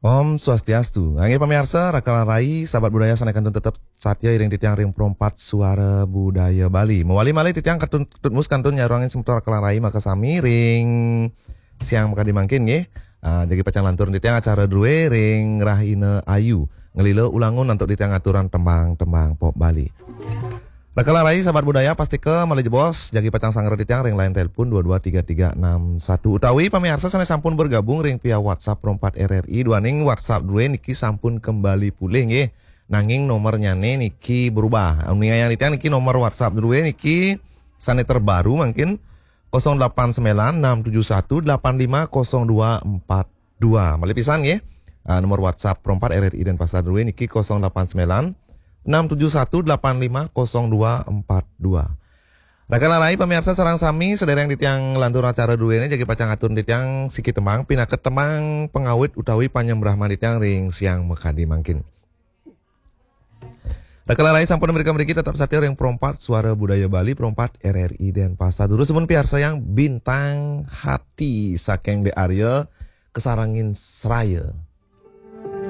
Om Swastiastu. Angin pemirsa, Rakala Rai, sahabat budaya sanakan tetap satya iring titiang ring perompat suara budaya Bali. Mewali malih titiang ketun mus kantun nyarangin sementara Rakala Rai maka sami ring siang maka dimangkin nggih. Jadi pacang lantur titiang acara duwe ring Rahina Ayu. Ngelilo ulangun untuk titiang aturan tembang-tembang pop Bali. Rakala Rai sahabat budaya pasti ke malih bos jagi pacang sangger titiang ring lain telepon 223361 utawi pamirsa sana sampun bergabung ring via WhatsApp Rompat RRI duaning WhatsApp dua niki sampun kembali pulih nggih nanging nomornya niki berubah uningan yang titiang niki nomor WhatsApp dua niki sana terbaru mungkin 089671850242 malih pisan nggih nomor WhatsApp Rompat RRI dan Pasar dua niki 089 671850242. Rakala Rai pemirsa sarang sami sedereng titiang lantur acara dua ini jadi pacang atur titiang siki temang pinaket temang pengawit utawi panyembrahman titiang ring siang mekadi mangkin. Rakala Rai sampun mereka tetap satir yang perompat suara budaya Bali perompat RRI dan Pasar dulu semun piarsa yang bintang hati saking de Arya kesarangin seraya.